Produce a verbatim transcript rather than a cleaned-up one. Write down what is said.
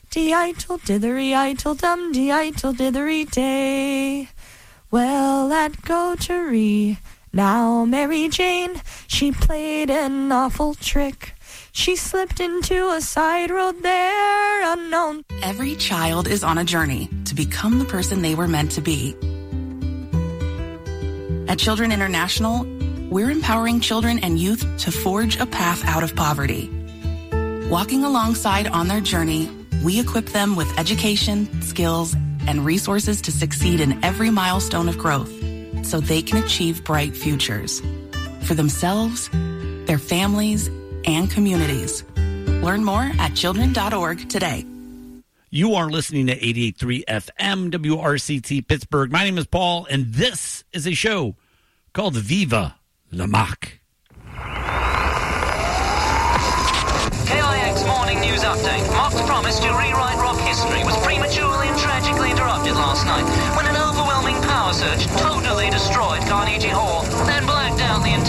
Dee-itle dithery-itle dum, dee-itle dithery day. Well, at Gotery, now Mary Jane, she played an awful trick. She slipped into a side road there, unknown. Every child is on a journey to become the person they were meant to be. At Children International, we're empowering children and youth to forge a path out of poverty. Walking alongside on their journey, we equip them with education, skills, and resources to succeed in every milestone of growth so they can achieve bright futures for themselves, their families, and communities. Learn more at children dot org today. You are listening to eighty-eight point three F M W R C T Pittsburgh. My name is Paul, and this is a show called Viva La Mac. K I X Morning News Update. Mark's promise to rewrite rock history was prematurely and tragically interrupted last night when an overwhelming power surge totally destroyed Carnegie Hall, then blacked out the entire